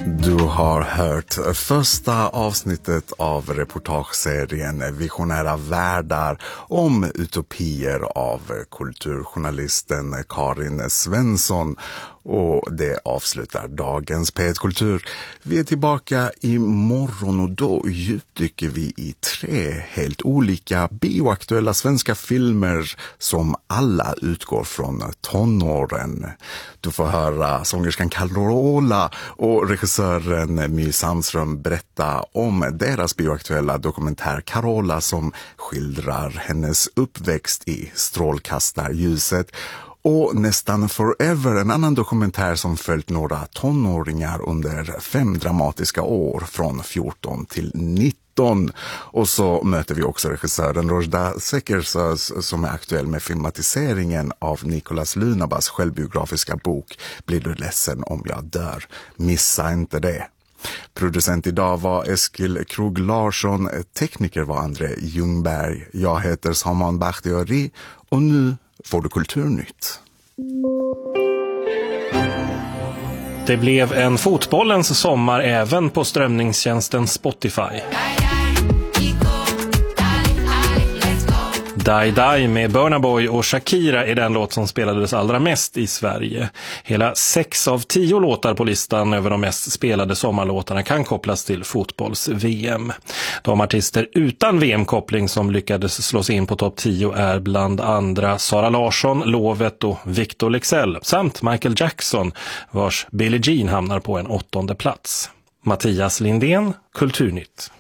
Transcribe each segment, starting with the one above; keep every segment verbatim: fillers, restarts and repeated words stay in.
Du har hört första avsnittet av reportageserien Visionära världar om utopier av kulturjournalisten Karin Svensson. Och det avslutar dagens P ett Kultur. Vi är tillbaka imorgon och då djupdyker vi i tre helt olika bioaktuella svenska filmer som alla utgår från tonåren. Du får höra sångerskan Carola och regissören My Sandström berätta om deras bioaktuella dokumentär Carola som skildrar hennes uppväxt i strålkastarljuset. Och Nästan Forever, en annan dokumentär som följt några tonåringar under fem dramatiska år från fjorton till nitton. Och så möter vi också regissören Rojda Sekersöz som är aktuell med filmatiseringen av Nicolas Lunabas självbiografiska bok Blir du ledsen om jag dör? Missa inte det. Producent idag var Eskil Krog Larsson, tekniker var André Ljungberg. Jag heter Saman Bakhtiari och nu får du Kulturnytt. Det blev en fotbollens sommar även på strömningstjänsten Spotify. Die Die med Burna Boy och Shakira är den låt som spelades allra mest i Sverige. Hela sex av tio låtar på listan över de mest spelade sommarlåtarna kan kopplas till fotbolls-V M. De artister utan V M-koppling som lyckades slå sig in på topp tio är bland andra Sara Larsson, Lovet och Victor Leksell samt Michael Jackson vars Billie Jean hamnar på en åttonde plats. Mattias Lindén, Kulturnytt.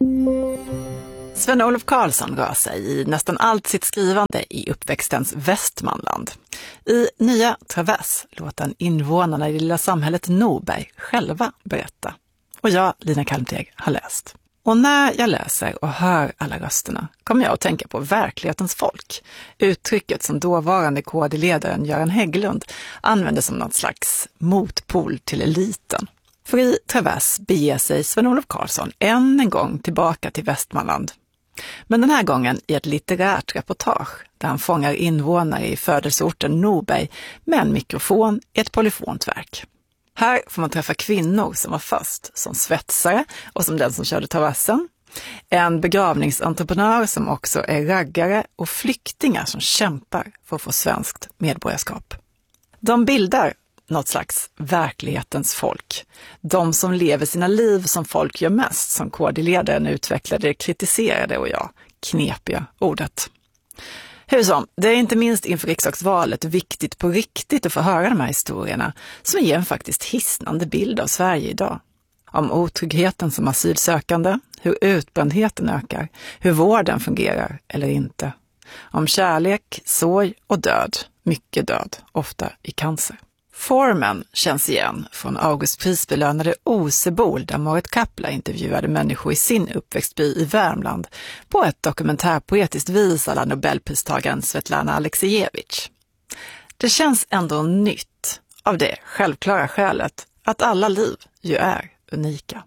Sven-Olof Karlsson rör sig i nästan allt sitt skrivande i uppväxtens Västmanland. I Nya Travers låter han invånarna i det lilla samhället Norberg själva berätta. Och jag, Lina Kalmteg, har läst. Och när jag läser och hör alla rösterna kommer jag att tänka på verklighetens folk. Uttrycket som dåvarande K D-ledaren Göran Hägglund använde som något slags motpol till eliten. För i Travers beger sig Sven-Olof Karlsson än en gång tillbaka till Västmanland. Men den här gången i ett litterärt reportage där han fångar invånare i födelseorten Norberg med en mikrofon i ett polyfont verk. Här får man träffa kvinnor som var först som svetsare och som den som körde traversen, en begravningsentreprenör som också är raggare och flyktingar som kämpar för att få svenskt medborgarskap. De bildar något slags verklighetens folk. De som lever sina liv som folk gör mest, som K D-ledaren utvecklade, kritiserade och ja, knepiga ordet. Hur som, det är inte minst inför riksdagsvalet viktigt på riktigt att få höra de här historierna som ger en faktiskt hisnande bild av Sverige idag. Om otryggheten som asylsökande, hur utbrändheten ökar, hur vården fungerar eller inte. Om kärlek, sorg och död, mycket död, ofta i cancer. Formen känns igen från August prisbelönade Osebol där Marit Kappla intervjuade människor i sin uppväxtby i Värmland på ett dokumentärpoetiskt vis alla Nobelpristagaren Svetlana Aleksijevich. Det känns ändå nytt av det självklara skälet att alla liv ju är unika.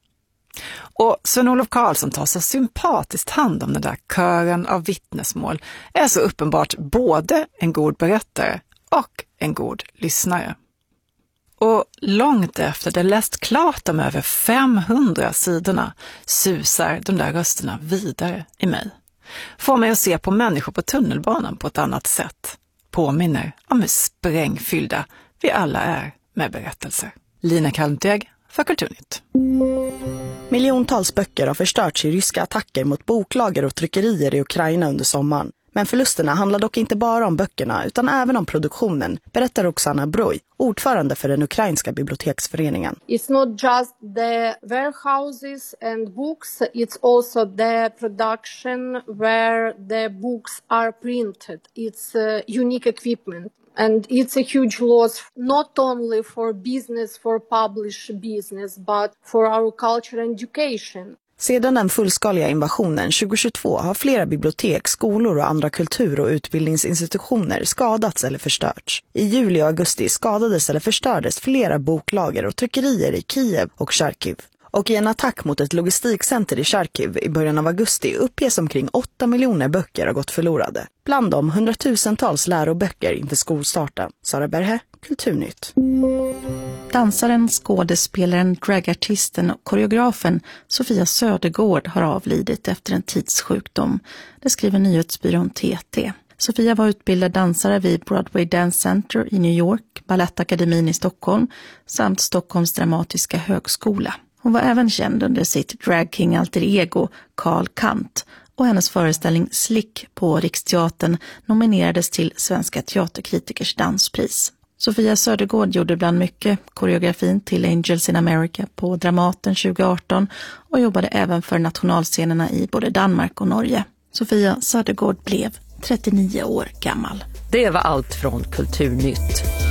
Och Sven-Olof Karlsson tar så sympatiskt hand om den där kören av vittnesmål är så uppenbart både en god berättare och en god lyssnare. Och långt efter det läst klart de över femhundra sidorna susar de där rösterna vidare i mig. Får mig att se på människor på tunnelbanan på ett annat sätt. Påminner om hur sprängfyllda vi alla är med berättelser. Lina Kalmteg för Kulturnytt. Miljontals böcker har förstörts i ryska attacker mot boklager och tryckerier i Ukraina under sommaren. Men förlusterna handlar dock inte bara om böckerna utan även om produktionen, berättar Roxana Broj, ordförande för den ukrainska biblioteksföreningen. It's not just the warehouses and books, it's also the production where the books are printed. It's uh, unique equipment. And it's a huge loss, not only for business, for published business, but for our culture and education. Sedan den fullskaliga invasionen tjugohundratjugotvå har flera bibliotek, skolor och andra kultur- och utbildningsinstitutioner skadats eller förstörts. I juli och augusti skadades eller förstördes flera boklager och tryckerier i Kiev och Charkiv. Och i en attack mot ett logistikcenter i Charkiv i början av augusti uppges omkring åtta miljoner böcker har gått förlorade. Bland dem hundratusentals läroböcker inför skolstarten. Sara Berhe, Kulturnytt. Dansaren, skådespelaren, dragartisten och koreografen Sofia Södergård har avlidit efter en tidssjukdom. Det skriver nyhetsbyrån T T. Sofia var utbildad dansare vid Broadway Dance Center i New York, Balettakademin i Stockholm samt Stockholms dramatiska högskola. Hon var även känd under sitt drag king alter ego Carl Kant, och hennes föreställning Slick på Riksteatern nominerades till Svenska teaterkritikers danspris. Sofia Södergård gjorde bland mycket koreografin till Angels in America på Dramaten tjugo arton och jobbade även för nationalscenerna i både Danmark och Norge. Sofia Södergård blev trettionio år gammal. Det var allt från Kulturnytt.